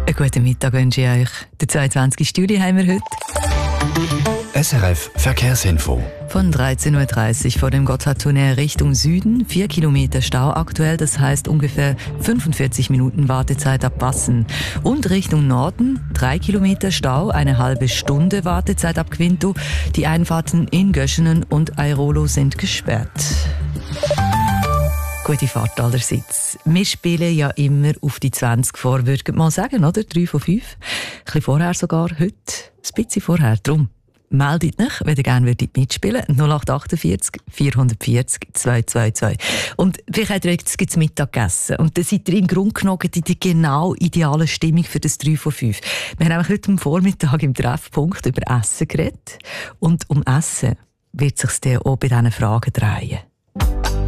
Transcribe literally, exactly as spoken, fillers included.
Einen guten Mittag wünsche ich euch. Der zweiundzwanzigsten Juli haben wir heute. S R F Verkehrsinfo. Von dreizehn Uhr dreißig vor dem Gotthardtunnel Richtung Süden. Vier Kilometer Stau aktuell, das heißt ungefähr fünfundvierzig Minuten Wartezeit ab Bassen. Und Richtung Norden drei Kilometer Stau, eine halbe Stunde Wartezeit ab Quinto. Die Einfahrten in Göschenen und Airolo sind gesperrt. Gute Fahrt allerseits. Wir spielen ja immer auf die zwanzig vor, würde ich mal sagen, oder? drei von fünf. Ein bisschen vorher sogar, heute ein bisschen vorher. Drum meldet euch, wenn ihr gerne würdet mitspielen würdet. null acht achtundvierzig vierhundertvierzig zweihundertzweiundzwanzig. Und vielleicht habt ihr jetzt Mittag gegessen. Und dann seid ihr im Grunde genommen in der genau idealen Stimmung für das drei von fünf. Wir haben nämlich heute am Vormittag im Treffpunkt über Essen geredet. Und um Essen wird es sich dann auch bei diesen Fragen drehen.